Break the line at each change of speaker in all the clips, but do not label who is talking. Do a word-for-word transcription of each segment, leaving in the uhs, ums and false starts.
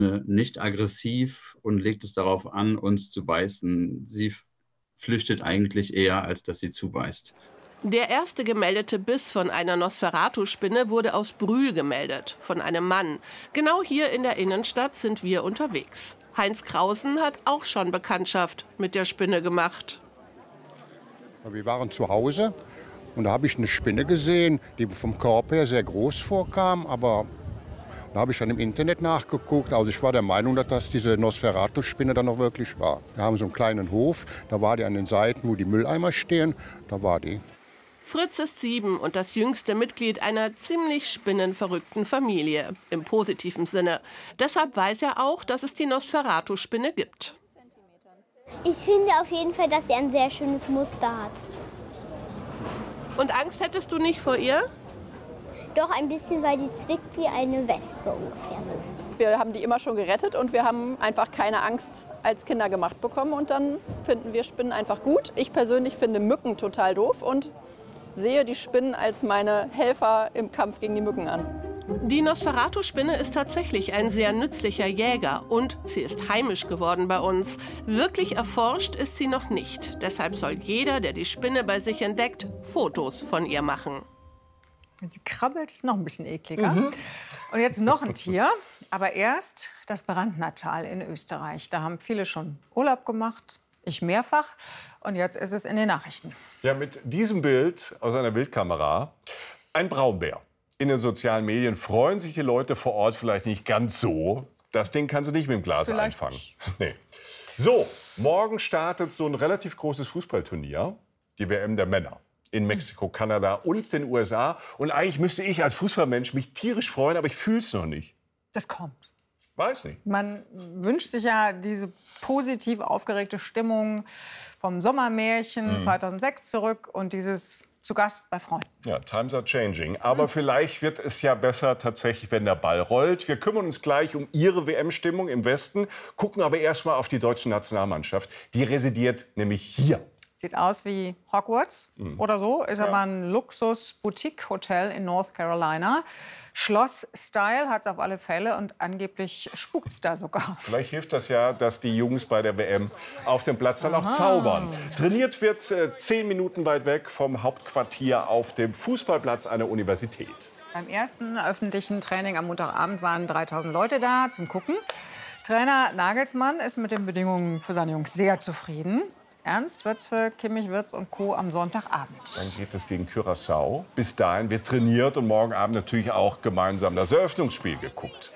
nicht aggressiv und legt es darauf an, uns zu beißen. Sie flüchtet eigentlich eher, als dass sie zubeißt.
Der erste gemeldete Biss von einer Nosferatu-Spinne wurde aus Brühl gemeldet, von einem Mann. Genau hier in der Innenstadt sind wir unterwegs. Heinz Krausen hat auch schon Bekanntschaft mit der Spinne gemacht.
Wir waren zu Hause und da habe ich eine Spinne gesehen, die vom Körper her sehr groß vorkam, aber da habe ich dann im Internet nachgeguckt. Also ich war der Meinung, dass das diese Nosferatu-Spinne dann noch wirklich war. Wir haben so einen kleinen Hof, da war die an den Seiten, wo die Mülleimer stehen, da war die.
Fritz ist sieben und das jüngste Mitglied einer ziemlich spinnenverrückten Familie, im positiven Sinne. Deshalb weiß er auch, dass es die Nosferatu-Spinne gibt.
Ich finde auf jeden Fall, dass sie ein sehr schönes Muster hat.
Und Angst hättest du nicht vor ihr?
Doch ein bisschen, weil die zwickt wie eine Wespe ungefähr so.
Wir haben die immer schon gerettet und wir haben einfach keine Angst als Kinder gemacht bekommen. Und dann finden wir Spinnen einfach gut. Ich persönlich finde Mücken total doof und sehe die Spinnen als meine Helfer im Kampf gegen die Mücken an.
Die Nosferatu-Spinne ist tatsächlich ein sehr nützlicher Jäger und sie ist heimisch geworden bei uns. Wirklich erforscht ist sie noch nicht. Deshalb soll jeder, der die Spinne bei sich entdeckt, Fotos von ihr machen.
Wenn sie krabbelt, ist noch ein bisschen ekliger. Mhm. Und jetzt noch ein Tier. Aber erst das Brandnertal in Österreich. Da haben viele schon Urlaub gemacht. Ich mehrfach. Und jetzt ist es in den Nachrichten.
Ja, mit diesem Bild aus einer Bildkamera. Ein Braunbär. In den sozialen Medien freuen sich die Leute vor Ort vielleicht nicht ganz so. Das Ding kann sie nicht mit dem Glas vielleicht einfangen. Nee. So, morgen startet so ein relativ großes Fußballturnier. Die W M der Männer. In Mexiko, Kanada und den U S A. Und eigentlich müsste ich als Fußballmensch mich tierisch freuen, aber ich fühle es noch nicht.
Das kommt.
Weiß nicht.
Man wünscht sich ja diese positiv aufgeregte Stimmung vom Sommermärchen mhm. zweitausendsechs zurück und dieses zu Gast bei Freunden.
Ja, times are changing. Aber mhm. vielleicht wird es ja besser tatsächlich, wenn der Ball rollt. Wir kümmern uns gleich um Ihre W M-Stimmung im Westen, gucken aber erst mal auf die deutsche Nationalmannschaft. Die residiert nämlich hier.
Sieht aus wie Hogwarts mhm. oder so. Ist ja. aber ein Luxus-Boutique-Hotel in North Carolina. Schloss-Style hat es auf alle Fälle und angeblich spukt es da sogar.
Vielleicht hilft das ja, dass die Jungs bei der W M auf dem Platz dann auch Aha. zaubern. Trainiert wird äh, zehn Minuten weit weg vom Hauptquartier auf dem Fußballplatz einer Universität.
Beim ersten öffentlichen Training am Montagabend waren dreitausend Leute da zum Gucken. Trainer Nagelsmann ist mit den Bedingungen für seine Jungs sehr zufrieden. Ernst wird's für Kimmich, Wirtz und Co. am Sonntagabend.
Dann geht es gegen Curaçao. Bis dahin wird trainiert und morgen Abend natürlich auch gemeinsam das Eröffnungsspiel geguckt.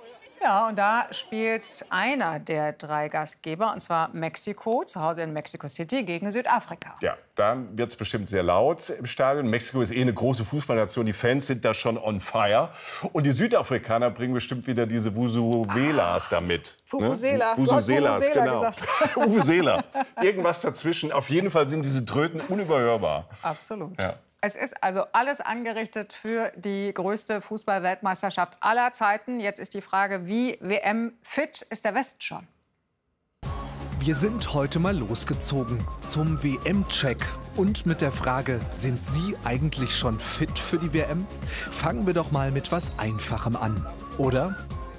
Ja, und da spielt einer der drei Gastgeber, und zwar Mexiko, zu Hause in Mexico City, gegen Südafrika.
Ja, dann wird es bestimmt sehr laut im Stadion. Mexiko ist eh eine große Fußballnation. Die Fans sind da schon on fire. Und die Südafrikaner bringen bestimmt wieder diese Vuvuzelas da mit.
Vuvuzela.
Ne? Vuvuzelas,
Vuvuzela
genau.
gesagt.
Vuvuzela. Irgendwas dazwischen. Auf jeden Fall sind diese Tröten unüberhörbar.
Absolut.
Ja.
Es ist also alles angerichtet für die größte Fußball-Weltmeisterschaft aller Zeiten. Jetzt ist die Frage, wie W M-fit ist der Westen schon?
Wir sind heute mal losgezogen zum W M-Check. Und mit der Frage, sind Sie eigentlich schon fit für die W M? Fangen wir doch mal mit was Einfachem an, oder?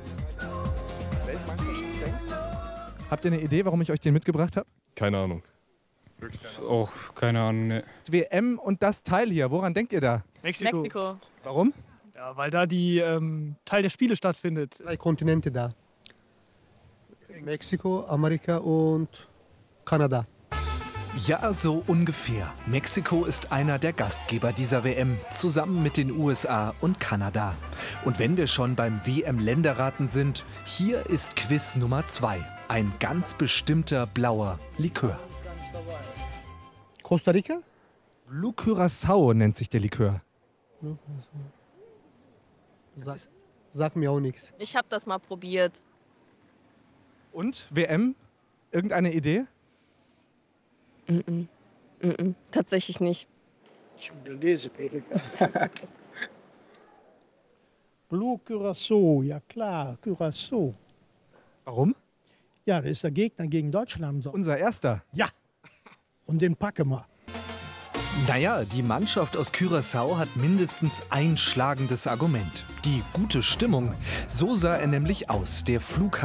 Habt ihr eine Idee, warum ich euch den mitgebracht habe?
Keine Ahnung.
Auch keine Ahnung, ne. W M und das Teil hier, woran denkt ihr da?
Mexiko.
Mexiko.
Warum?
Ja, weil da die ähm, Teil der Spiele stattfindet.
Drei Kontinente da. Mexiko, Amerika und Kanada.
Ja, so ungefähr. Mexiko ist einer der Gastgeber dieser W M, zusammen mit den U S A und Kanada. Und wenn wir schon beim W M-Länderraten sind, hier ist Quiz Nummer zwei. Ein ganz bestimmter blauer Likör.
Costa Rica?
Blue Curaçao nennt sich der Likör.
Sag, sag mir auch nichts.
Ich habe das mal probiert.
Und W M? Irgendeine Idee?
Mm -mm. Mm -mm. Tatsächlich nicht.
Blue Curaçao, ja klar, Curaçao.
Warum?
Ja, das ist der Gegner gegen Deutschland.
Unser erster?
Ja. Und den packen wir.
Naja, die Mannschaft aus Curaçao hat mindestens ein schlagendes Argument. Die gute Stimmung. So sah er nämlich aus, der Flughafen.